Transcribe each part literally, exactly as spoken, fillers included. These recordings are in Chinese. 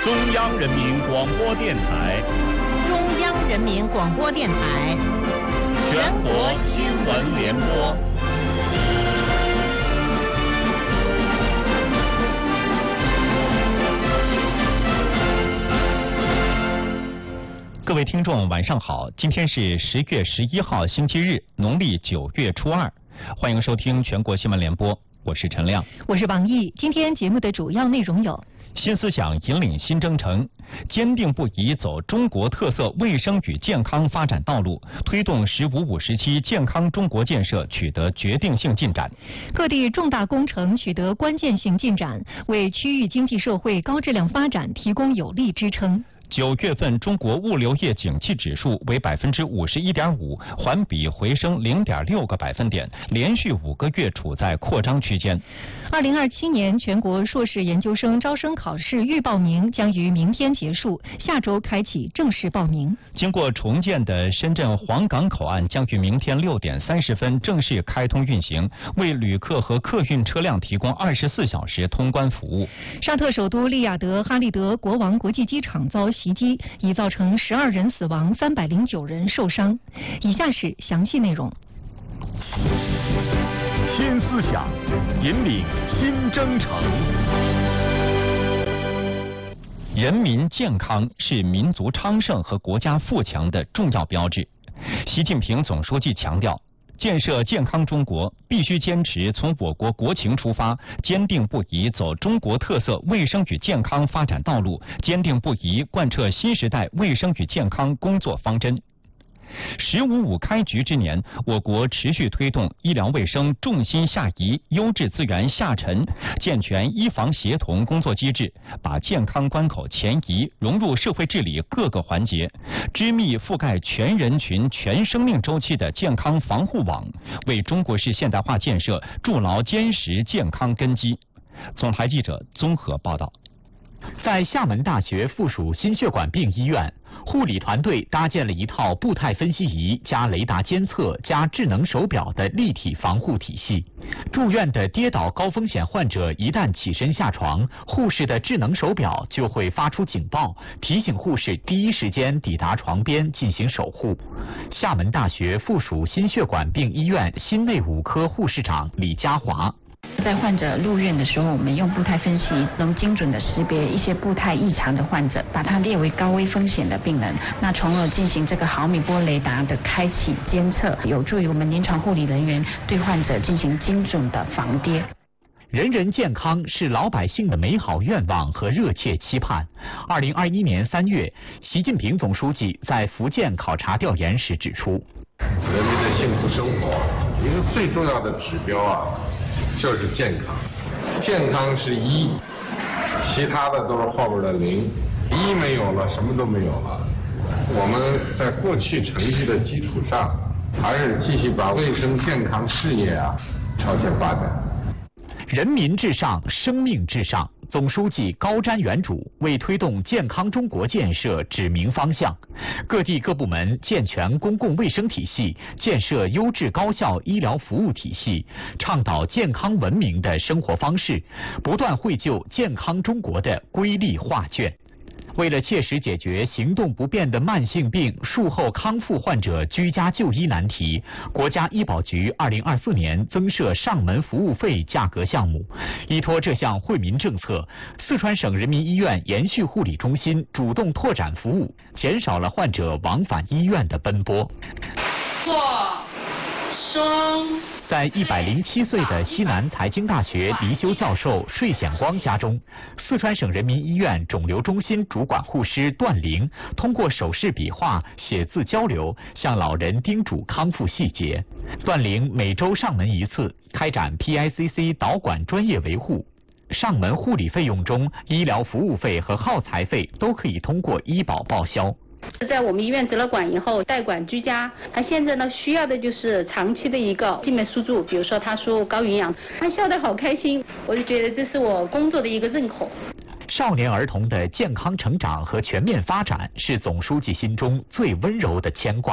中央人民广播电台， 中央人民广播电台， 全国新闻联播。各位听众，晚上好！今天是十月十一号，星期日，农历九月初二，欢迎收听全国新闻联播，我是陈亮， 我是王毅。今天节目的主要内容有： 新思想引领新征程，坚定不移走中国特色卫生与健康发展道路，推动“十五五”时期健康中国建设取得决定性进展。 各地重大工程取得关键性进展，为区域经济社会高质量发展提供有力支撑。 九月份中国物流业景气指数为百分之五十一点五，环比回升零点六个百分点，连续五个月处在扩张区间。 二零二七年全国硕士研究生招生考试预报名将于明天结束，下周开启正式报名。 经过重建的深圳黄港口岸将于明天六点三十分正式开通运行，为旅客和客运车辆提供二十四小时通关服务。 沙特首都利雅得哈利德国王国际机场遭袭击，已造成十二人死亡，三百零九人受伤。以下是详细内容。 新思想引领新征程。人民健康是民族昌盛和国家富强的重要标志。习近平总书记强调，建设健康中国必须坚持从我国国情出发，坚定不移走中国特色卫生与健康发展道路，坚定不移贯彻新时代卫生与健康工作方针。十五五开局之年，我国持续推动医疗卫生重心下移、优质资源下沉，健全医防协同工作机制，把健康关口前移融入社会治理各个环节，织密覆盖全人群、全生命周期的健康防护网，为中国式现代化建设筑牢坚实健康根基。总台记者综合报道。 在厦门大学附属心血管病医院，护理团队搭建了一套步态分析仪加雷达监测加智能手表的立体防护体系。住院的跌倒高风险患者一旦起身下床，护士的智能手表就会发出警报，提醒护士第一时间抵达床边进行守护。厦门大学附属心血管病医院心内五科护士长李佳华。 在患者入院的时候，我们用步态分析能精准的识别一些步态异常的患者，把它列为高危风险的病人，那从而进行这个毫米波雷达的开启监测，有助于我们临床护理人员对患者进行精准的防跌。 人人健康是老百姓的美好愿望和热切期盼。二零二一年三月，习近平总书记在福建考察调研时指出， 人民的幸福生活一个最重要的指标啊，就是健康。健康是一，其他的都是后边的零。一没有了，什么都没有了。我们在过去成绩的基础上，还是继续把卫生健康事业啊朝前发展。 人民至上，生命至上。总书记高瞻远瞩，为推动健康中国建设指明方向。各地各部门健全公共卫生体系，建设优质高效医疗服务体系，倡导健康文明的生活方式，不断绘就健康中国的瑰丽画卷。为了切实解决行动不便的慢性病术后康复患者居家就医难题，国家医保局二零二四年增设上门服务费价格项目。依托这项惠民政策，四川省人民医院延续护理中心主动拓展服务，减少了患者往返医院的奔波。 坐，双。 在一百零七岁的西南财经大学离休教授税显光家中，四川省人民医院肿瘤中心主管护师段玲通过手势比划、写字交流，向老人叮嘱康复细节。段玲每周上门一次，开展 P I C C 导管专业维护。上门护理费用中，医疗服务费和耗材费都可以通过医保报销。 在我们医院植了管以后，代管居家，他现在呢需要的就是长期的一个静脉输注，比如说他输高营养，他笑得好开心，我就觉得这是我工作的一个认可。 少年儿童的健康成长和全面发展是总书记心中最温柔的牵挂。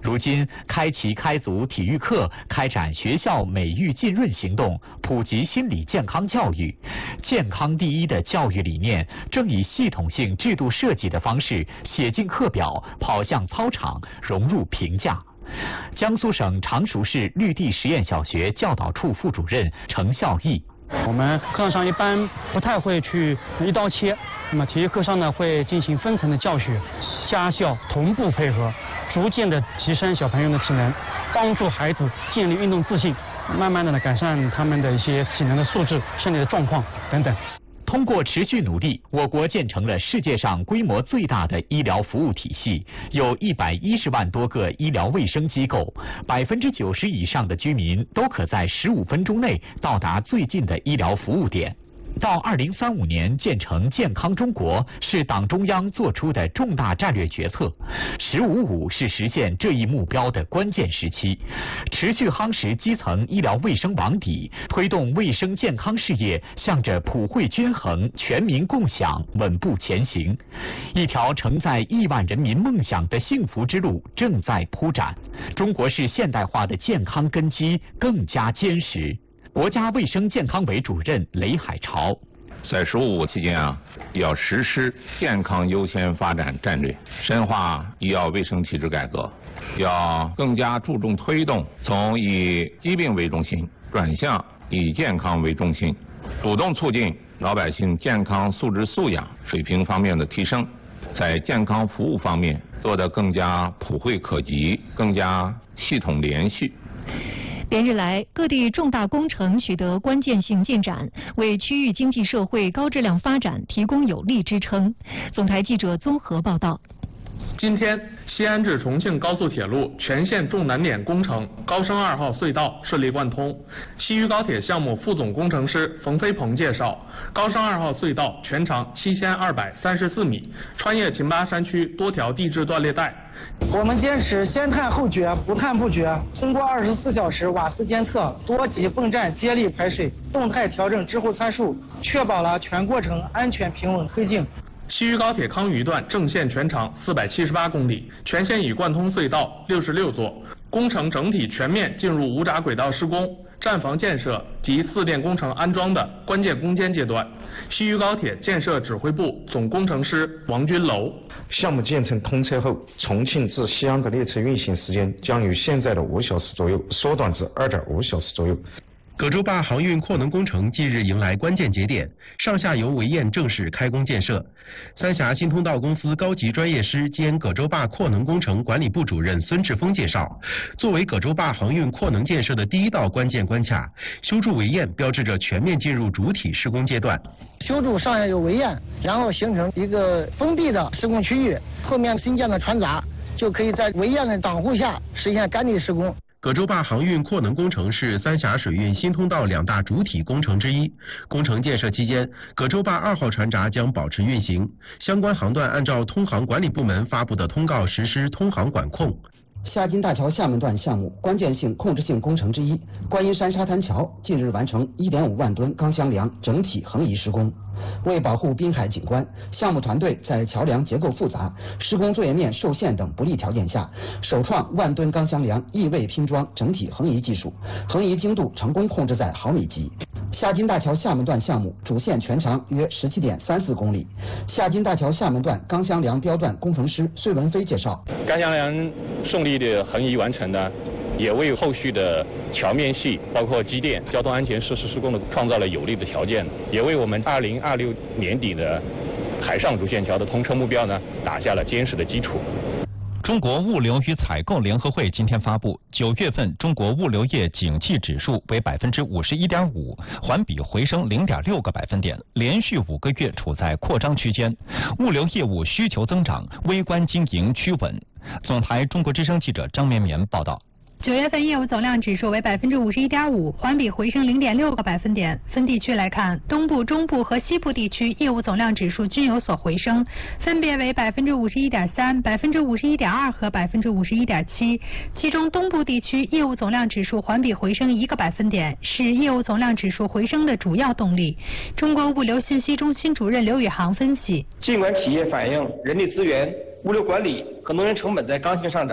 如今，开齐开足体育课，开展学校美育浸润行动，普及心理健康教育。健康第一的教育理念正以系统性制度设计的方式写进课表，跑向操场，融入评价。江苏省常熟市绿地实验小学教导处副主任程孝义。 我们课堂上一般不太会去一刀切，那么体育课上呢会进行分层的教学，家校同步配合，逐渐的提升小朋友的体能，帮助孩子建立运动自信，慢慢的呢改善他们的一些体能的素质、身体的状况等等。 通过持续努力，我国建成了世界上规模最大的医疗服务体系，有一百一十万多个医疗卫生机构，百分之九十以上的居民都可在十五分钟内到达最近的医疗服务点。到二零三五年建成健康中国是党中央作出的重大战略决策，十五五是实现这一目标的关键时期。持续夯实基层医疗卫生网底，推动卫生健康事业向着普惠均衡、全民共享稳步前行。一条承载亿万人民梦想的幸福之路正在铺展，中国式现代化的健康根基更加坚实。国家卫生健康委主任雷海潮， 在十五五期间啊，要实施健康优先发展战略，深化医药卫生体制改革，要更加注重推动从以疾病为中心转向以健康为中心，主动促进老百姓健康素质素养水平方面的提升，在健康服务方面做得更加普惠可及，更加系统连续。 连日来，各地重大工程取得关键性进展，为区域经济社会高质量发展提供有力支撑。总台记者综合报道。 今天，西安至重庆高速铁路全线重难点工程高升二号隧道顺利贯通。西渝高铁项目副总工程师冯飞鹏介绍，高升二号隧道全长七千二百三十四米，穿越秦巴山区多条地质断裂带。 我们坚持先探后决，不探不决，通过二十四小时瓦斯监测、多级泵站接力排水、动态调整滞后参数，确保了全过程安全平稳推进。 西渝高铁康渝段正线全长四百七十八公里，全线已贯通隧道六十六座，工程整体全面进入无闸轨道施工、站房建设及四电工程安装的关键攻坚阶段。西渝高铁建设指挥部总工程师王军楼， 项目建成通车后，重庆至西安的列车运行时间将由现在的五小时左右缩短至二点五小时左右。 葛洲坝航运扩能工程近日迎来关键节点，上下游围堰正式开工建设。三峡新通道公司高级专业师兼葛洲坝扩能工程管理部主任孙志峰介绍，作为葛洲坝航运扩能建设的第一道关键关卡，修筑围堰标志着全面进入主体施工阶段。 修筑上下游围堰，然后形成一个封闭的施工区域，后面新建的船闸就可以在围堰的挡护下实现干地施工。 葛洲坝航运扩能工程是三峡水运新通道两大主体工程之一。工程建设期间，葛洲坝二号船闸将保持运行，相关航段按照通航管理部门发布的通告实施通航管控。 夏金大桥厦门段项目关键性控制性工程之一，观音山沙滩桥近日完成一点五万吨钢箱梁整体横移施工。为保护滨海景观，项目团队在桥梁结构复杂、施工作业面受限等不利条件下，首创万吨钢箱梁异位拼装整体横移技术，横移精度成功控制在毫米级。夏金大桥厦门段项目主线全长约十七点三四公里。夏金大桥厦门段钢箱梁标段工程师崔文飞介绍， 钢箱梁顺利的横移完成呢，也为后续的桥面系包括机电、交通安全设施施工的创造了有利的条件，也为我们二零二六年底的海上主线桥的通车目标呢打下了坚实的基础。 中国物流与采购联合会今天发布，九月份中国物流业景气指数为百分之五十一点五，环比回升零点六个百分点，连续五个月处在扩张区间，物流业务需求增长，微观经营趋稳。总台中国之声记者张绵绵报道。 九月份业务总量指数为百分之五十一点五，环比回升零点六个百分点。分地区来看，东部、中部和西部地区业务总量指数均有所回升，分别为百分之五十一点三、百分之五十一点二和百分之五十一点七。其中东部地区业务总量指数环比回升一个百分点，是业务总量指数回升的主要动力。中国物流信息中心主任刘宇航分析， 尽管企业反映人力资源、物流管理和能源成本在刚性上涨，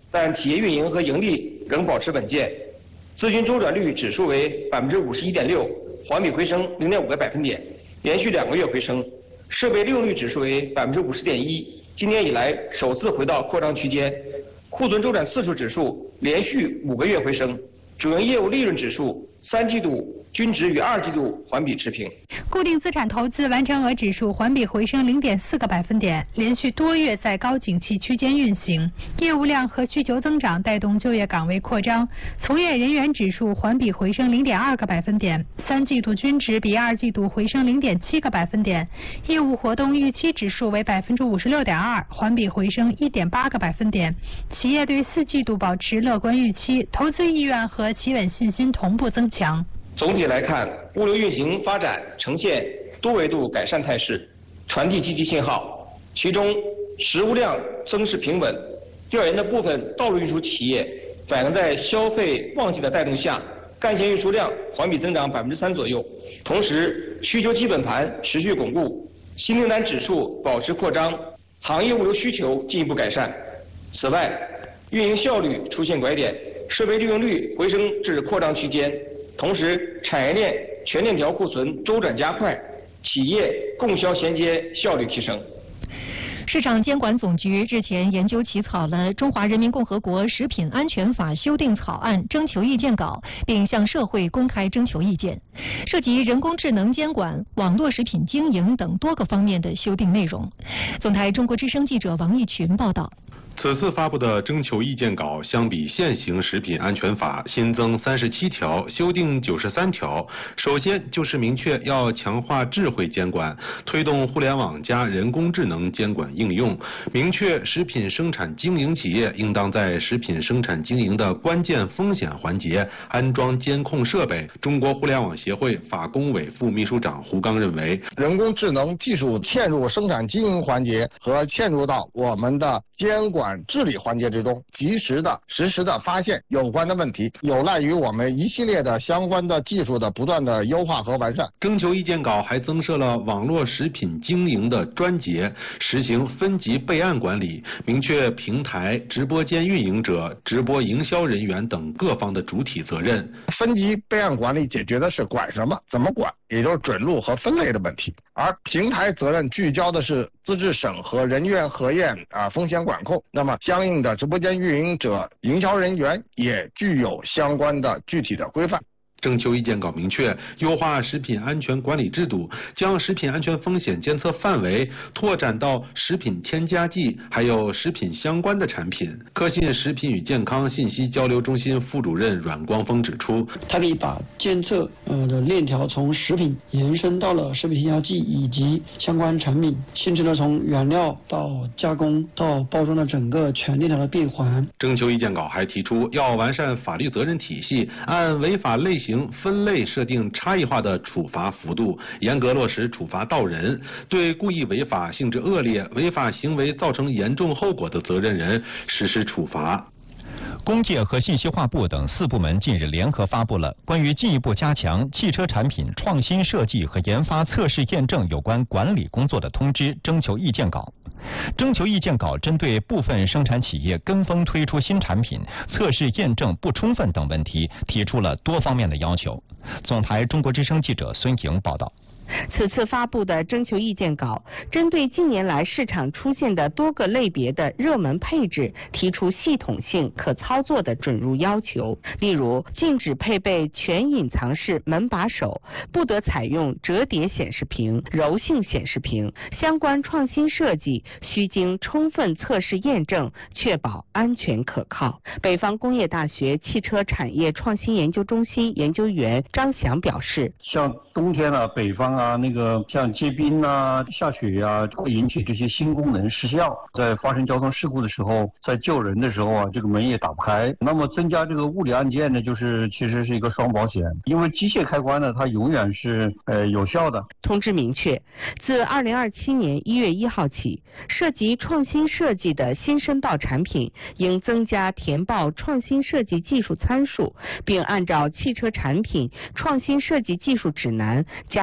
但企业运营和盈利仍保持稳健。资金周转率指数为百分之五十一点六，环比回升零点五个百分点，连续两个月回升。设备利用率指数为百分之五十点一，今年以来首次回到扩张区间。库存周转次数指数连续五个月回升，主营业务利润指数三季度均值与二季度环比持平。 固定资产投资完成额指数环比回升零点四个百分点，连续多月在高景气区间运行，业务量和需求增长带动就业岗位扩张。从业人员指数环比回升零点二个百分点，三季度均值比二季度回升零点七个百分点。业务活动预期指数为百分之五十六点二，环比回升一点八个百分点。企业对四季度保持乐观预期，投资意愿和企稳信心同步增强。 总体来看，物流运行发展呈现多维度改善态势，传递积极信号。其中，实物量增势平稳，调研的部分道路运输企业反映在消费旺季的带动下，干线运输量环比增长百分之三左右。同时，需求基本盘持续巩固，新订单指数保持扩张，行业物流需求进一步改善。此外，运营效率出现拐点，设备利用率回升至扩张区间。同时，产业链全链条库存周转加快，企业供销衔接效率提升。 市场监管总局日前研究起草了《中华人民共和国食品安全法》修订草案征求意见稿，并向社会公开征求意见，涉及人工智能监管、网络食品经营等多个方面的修订内容。总台中国之声记者王义群报道。 此次发布的征求意见稿，相比现行食品安全法新增三十七条，修订九十三条。首先就是明确要强化智慧监管，推动互联网加人工智能监管应用，明确食品生产经营企业应当在食品生产经营的关键风险环节安装监控设备。中国互联网协会法工委副秘书长胡刚认为， 人工智能技术嵌入生产经营环节和嵌入到我们的监管治理环节之中，及时的、实时的发现有关的问题，有赖于我们一系列的相关的技术的不断的优化和完善。 征求意见稿还增设了网络食品经营的专节，实行分级备案管理，明确平台、直播间运营者、直播营销人员等各方的主体责任。 分级备案管理解决的是管什么、怎么管，也就是准入和分类的问题，而平台责任聚焦的是资质审核、人员核验啊、风险管控。那么相应的直播间运营者、营销人员也具有相关的具体的规范。 征求意见稿明确，优化食品安全管理制度，将食品安全风险监测范围拓展到食品添加剂还有食品相关的产品。科信食品与健康信息交流中心副主任阮光峰指出， 它可以把监测呃的链条从食品延伸到了食品添加剂以及相关产品，形成了从原料到加工到包装的整个全链条的闭环。 征求意见稿还提出，要完善法律责任体系，按违法类型分类设定差异化的处罚幅度，严格落实处罚到人，对故意违法、性质恶劣、违法行为造成严重后果的责任人实施处罚。 工业和信息化部等四部门近日联合发布了关于进一步加强汽车产品创新设计和研发测试验证有关管理工作的通知征求意见稿。征求意见稿针对部分生产企业跟风推出新产品、测试验证不充分等问题，提出了多方面的要求。总台中国之声记者孙莹报道。 此次发布的征求意见稿，针对近年来市场出现的多个类别的热门配置，提出系统性、可操作的准入要求。例如，禁止配备全隐藏式门把手，不得采用折叠显示屏、柔性显示屏。相关创新设计需经充分测试验证，确保安全可靠。北方工业大学汽车产业创新研究中心研究员张翔表示， 像冬天啊，北方啊，那个像结冰啊、下雪啊，会引起这些新功能失效。在发生交通事故的时候，在救人的时候啊，这个门也打不开。那么增加这个物理按键呢，就是其实是一个双保险，因为机械开关呢，它永远是呃有效的。 通知明确，自二零二七年一月一号起，涉及创新设计的新申报产品，应增加填报创新设计技术参数，并按照汽车产品创新设计技术指南，加强安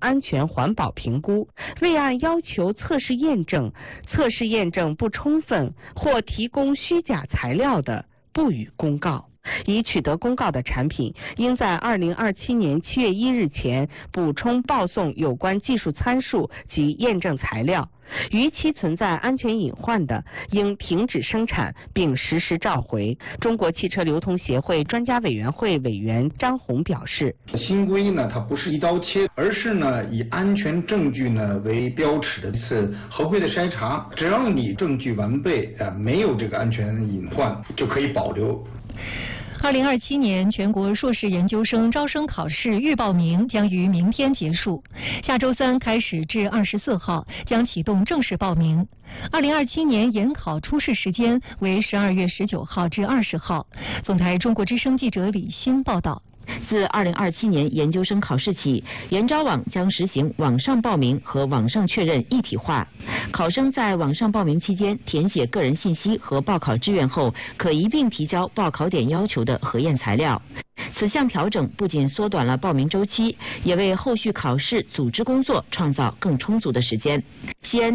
安全环保评估，未按要求测试验证、测试验证不充分或提供虚假材料的，不予公告。已取得公告的产品，应在二零二七年七月一日前补充报送有关技术参数及验证材料。逾期存在安全隐患的，应停止生产并实时召回。中国汽车流通协会专家委员会委员张红表示， 新规呢，它不是一刀切，而是呢以安全证据呢为标尺的一次合规的筛查，只要你证据完备，呃，没有这个安全隐患，就可以保留。 二零二七年全国硕士研究生招生考试预报名将于明天结束，下周三开始至二十四号将启动正式报名。二零二七年研考初试时间为十二月十九号至二十号。总台中国之声记者李欣报道。 自二零二七年研究生考试起，研招网将实行网上报名和网上确认一体化。考生在网上报名期间填写个人信息和报考志愿后，可一并提交报考点要求的核验材料。此项调整不仅缩短了报名周期，也为后续考试组织工作创造更充足的时间。西安